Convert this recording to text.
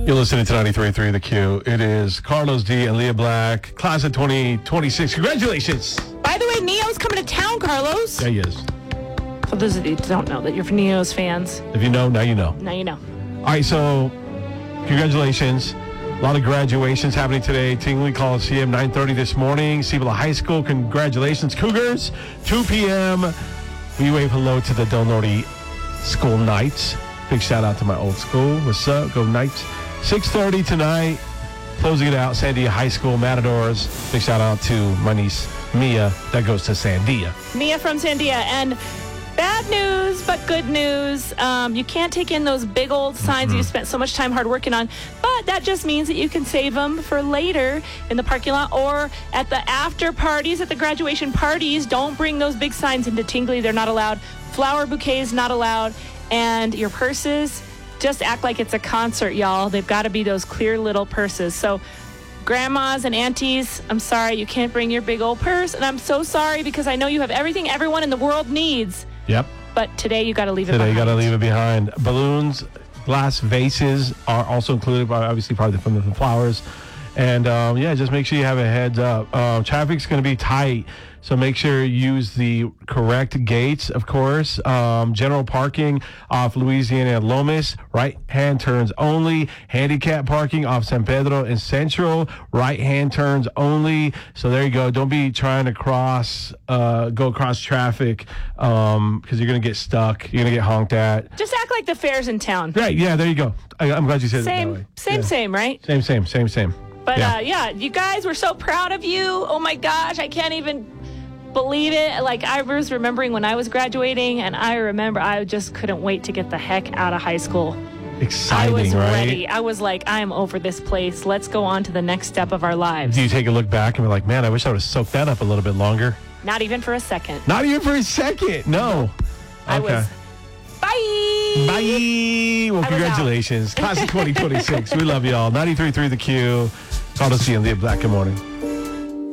You're listening to 93.3 The Q. It is Carlos D and Leah Black, class of 2026. Congratulations. By the way, Neo's coming to town, Carlos. Yeah, he is. For those of you who don't know that you're Neo's fans, If you know, now you know. now you know. All right, so congratulations. A lot of graduations happening today. Tingley Coliseum, 9:30 this morning. Cibola High School, congratulations. Cougars, 2 p.m. We wave hello to the Del Norte School Knights. Big shout out to my old school. What's up? Go Knights. 6:30 tonight. Closing it out, Sandia High School, Matadors. Big shout out to my niece, Mia. That goes to Sandia. Mia from Sandia. And bad news, but good news. You can't take in those big old signs you spent so much time hard working on. But that just means that you can save them for later in the parking lot or at the after parties, at the graduation parties. Don't bring those big signs into Tingley. They're not allowed. Flower bouquets not allowed. And your purses, just act like it's a concert, y'all. They've got to be those clear little purses. So grandmas and aunties, I'm sorry you can't bring your big old purse. And I'm so sorry because I know you have everything everyone in the world needs. Yep. But today you got to leave it Today behind. you got to leave it behind. Balloons, glass vases are also included, obviously probably from the flowers. And just make sure you have a heads up. Traffic's going to be tight, so make sure you use the correct gates, of course. General parking off Louisiana and Lomas, right-hand turns only. Handicap parking off San Pedro and Central, right-hand turns only. So there you go. Don't be trying to go across traffic because you're going to get stuck. You're going to get honked at. Just act like the fair's in town. Right, yeah, there you go. I'm glad you said it that way. Same, right? Same. But you guys were so proud of you. Oh my gosh, I can't even believe it. Like, I was remembering when I was graduating, and I remember I just couldn't wait to get the heck out of high school. Exciting, I was right? ready. I was like, I am over this place. Let's go on to the next step of our lives. Do you take a look back and be like, man, I wish I would have soaked that up a little bit longer? Not even for a second. Not even for a second. No. I was. Bye. Well, congratulations. Class of 2026. We love y'all. 93.3 The Q. Call us and Leah Black. Good morning.